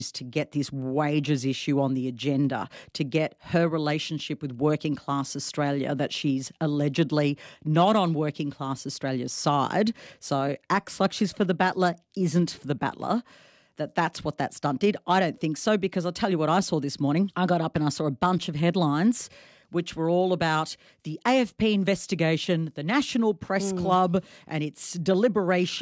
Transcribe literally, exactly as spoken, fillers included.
to get this wages issue on the agenda, to get her relationship with working class Australia, that she's allegedly not on working class Australia's side, so acts like she's for the battler, isn't for the battler, that that's what that stunt did. I don't think so, because I'll tell you what I saw this morning. I got up and I saw a bunch of headlines which were all about the A F P investigation, the National Press mm. Club and its deliberation